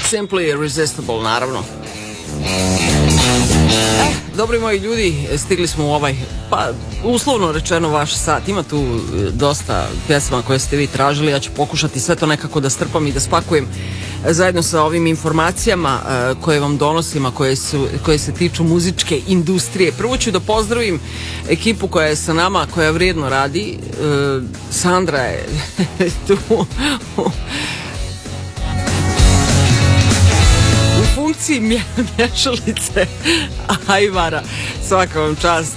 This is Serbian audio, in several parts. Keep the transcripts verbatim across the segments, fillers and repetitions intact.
Simply Irresistible, naravno. Eh, dobri moji ljudi, stigli smo u ovaj, pa uslovno rečeno vaš sat. Ima tu dosta pjesama koje ste vi tražili. Ja ću pokušati sve to nekako da strpam i da spakujem zajedno sa ovim informacijama uh, koje vam donosim, a koje, su, koje se tiču muzičke industrije. Prvo ću da pozdravim ekipu koja je sa nama, koja vrijedno radi. Uh, Sandra je tu u funkciji mje, mješalice ajvara. Svaka vam čast.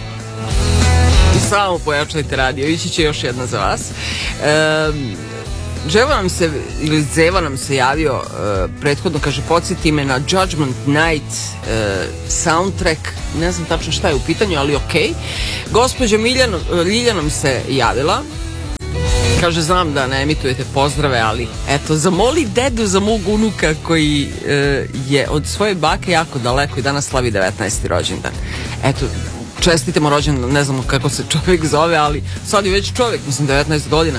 I samo pojačajte radio. Ići će još jedna za vas. Um, Dževa nam se, ili Zeva nam se javio uh, prethodno, kaže, podsjeti me na Judgment Night uh, soundtrack, ne znam tačno šta je u pitanju, ali okej. Okay. Gospođa Miljan, Ljilja nam se javila, kaže, znam da ne emitujete pozdrave, ali eto, zamoli dedu za mog unuka koji uh, je od svoje bake jako daleko i danas slavi devetnaesti rođendan. Eto, čestitamo rođendan, ne znamo kako se čovjek zove, ali sad je već čovjek, mislim, devetnaest godina.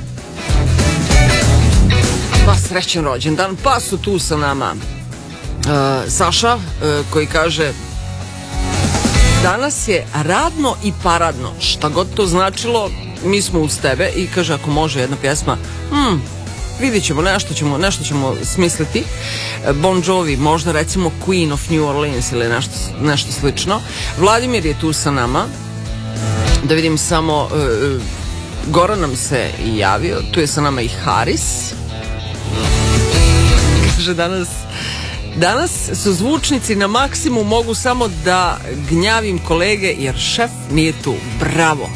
Pa srećan rođendan. Pa su tu sa nama uh, Saša uh, koji kaže, danas je radno i paradno, šta god to značilo, mi smo uz tebe. I kaže, ako može jedna pjesma, hmm, vidit ćemo, nešto ćemo, nešto ćemo smisliti. Bon Jovi, možda recimo Queen of New Orleans ili nešto, nešto slično. Vladimir je tu sa nama. Da vidim samo, uh, Goran nam se javio, tu je sa nama i Haris. Kaže, danas, danas su zvučnici na maksimum, mogu samo da gnjavim kolege jer šef nije tu. Bravo.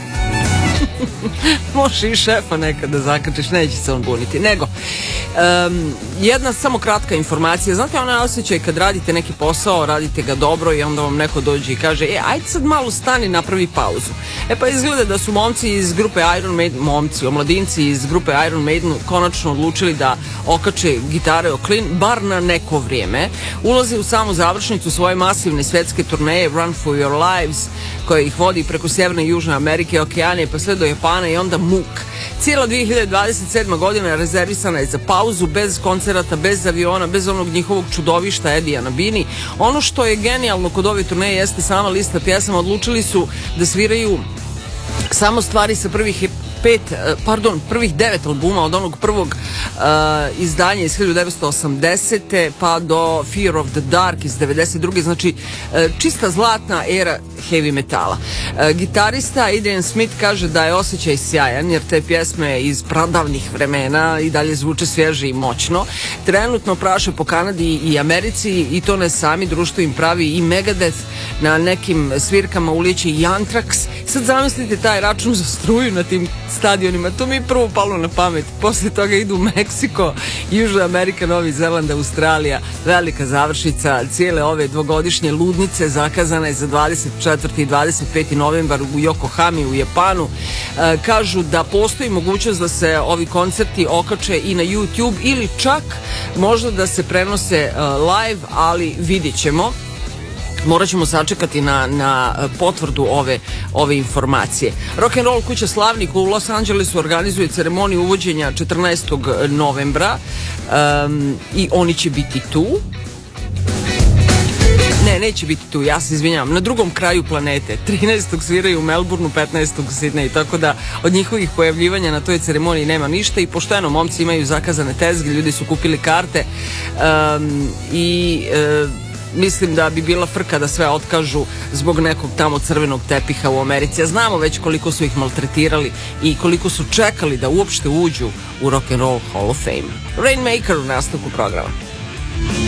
Može i šefa nekad da zakačiš, neće se on buniti. Nego, um, jedna samo kratka informacija. Znate onaj osjećaj kad radite neki posao, radite ga dobro i onda vam neko dođe i kaže, e, ajde sad malo stani, napravi pauzu. E pa izgleda da su momci iz grupe Iron Maiden, momci, omladinci iz grupe Iron Maiden konačno odlučili da okače gitare o klin, bar na neko vrijeme. Ulaze u samu završnicu svoje masivne svetske turneje Run for Your Lives, koja ih vodi preko Sjeverne i Južne Amerike, Okeanije, pa sve do Japana i onda muk. Cijela dvije hiljade dvadeset sedma godina rezervisana je za pauzu, bez koncerata, bez aviona, bez onog njihovog čudovišta Edija na bini. Ono što je genijalno kod ove turneje jeste sama lista pjesama. Odlučili su da sviraju samo stvari sa prvih pet, pardon, prvih devet albuma od onog prvog uh, izdanja iz hiljadu devetsto osamdesete pa do Fear of the Dark iz devedeset druge. Znači, uh, čista zlatna era heavy metala. Uh, gitarista Adrian Smith kaže da je osjećaj sjajan jer te pjesme iz pradavnih vremena i dalje zvuče svježe i moćno. Trenutno praše po Kanadi i Americi i to ne sami, društvo im pravi i Megadeth, na nekim svirkama ulijeće i Anthrax. Sad zamislite taj račun za struju na tim stadionima, to mi je prvo palo na pamet. Poslije toga idu Meksiko, Južna Amerika, Novi Zeland, Australija, velika završnica cijele ove dvogodišnje ludnice zakazana je za dvadeset četvrti i dvadeset peti novembar u Yokohami u Japanu. E, kažu da postoji mogućnost da se ovi koncerti okače i na YouTube ili čak možda da se prenose uh, live, ali vidjet ćemo. Morat ćemo sačekati na, na potvrdu ove, ove informacije. Rock'n'Roll kuća Slavnik u Los Angelesu organizuje ceremoniju uvođenja četrnaestog novembra um, i oni će biti tu. Ne, neće biti tu, ja se izvinjavam, na drugom kraju planete. trinaestog sviraju u Melbourneu, petnaestog u Sidneju, tako da od njihovih pojavljivanja na toj ceremoniji nema ništa i pošteno, momci imaju zakazane tezge, ljudi su kupili karte um, i uh, mislim da bi bila frka da sve otkažu zbog nekog tamo crvenog tepiha u Americi. A znamo već koliko su ih maltretirali i koliko su čekali da uopšte uđu u Rock'n'Roll Hall of Fame. Rainmaker u nastavku programa.